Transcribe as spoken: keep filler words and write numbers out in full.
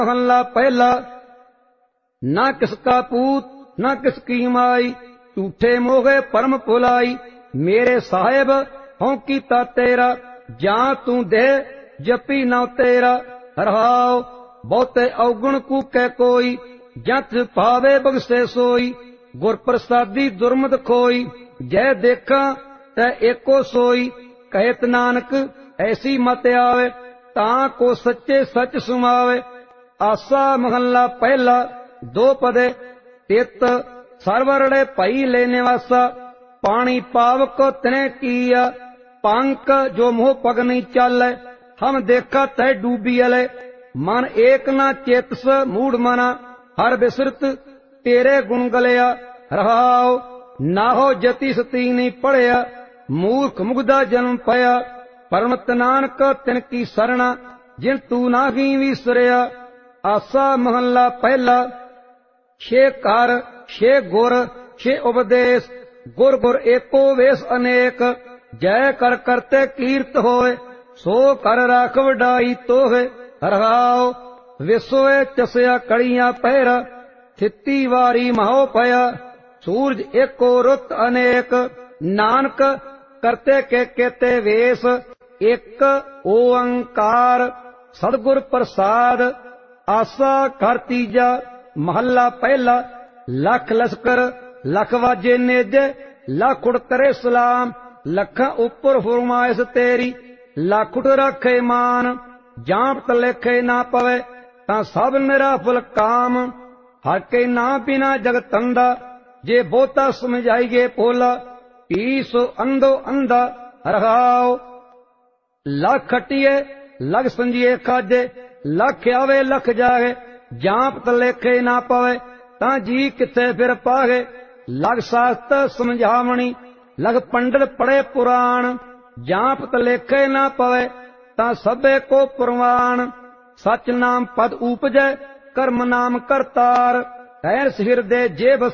महला पहला। ना किसका पूत ना किसकी माई, झूठे मोहे परम भुलाई। मेरे साहेब हों कीता तेरा, जां तू दे जपी ना तेरा। रहाओ बहुते अवगुण कूके कोई, जंच पावे बगसे सोई। गुर प्रसादी दुर्मत खोई, जय देखा तै एको सोई। कहत नानक ऐसी मत आवे, तां को सच्चे सच सुमावे। आसा महला पहला दो पदे। तित सरवरड़े पई लेने वासा, पानी पावक तने किया। पंक जो मोह पग नहीं चाले, हम देखा तै डूबी अले। मन एक न चेतस मूढ़ मना, हर बिसरत तेरे गुण गलिया। रहाओ नाहो जति सती नहीं पढ़िया, मूर्ख मुग्धा जन्म पया। परमत नानक तिनकी सरना, जिन तू नाही विसरिया। आसा महला पहला। छे कर छे गुर छे उपदेश, गुर गुर एको वेश अनेक। जय कर करते कीर्त होए, सो कर राख वडाई तोहे। रहाओ विसोए चसया कड़ियां पैरा, थिती वारी महो पया। सूरज एको रुत अनेक, नानक करते के केते वेश। एक ओंकार सदगुर प्रसाद, आसा कर तीजा। महला पहला। लख लश्कर लख वाजे नेजे, लख उड़ करे सलाम। लखा उपर फरमाइश तेरी, लख उठ रखे मान। जाप तलेखे ना पवे, तां सब निराफल काम। हर के ना बिना जगतंदा, जे बोता समझाइए पोला। ईसो अंधो अंधा। रहाओ लख खटिए लग संजिए खाजे, लख आवे लख जाए। जाप तलेखे ना पवे, तां जी किथे फिर पागे। लग शास्त्र समझावणी, लग पंडित पढ़े पुराण। जाप तलेखे ना पवे, तां सबे को प्रवाण। सच नाम पद उपजय, कर्म नाम करतार। ऐस हृदय जे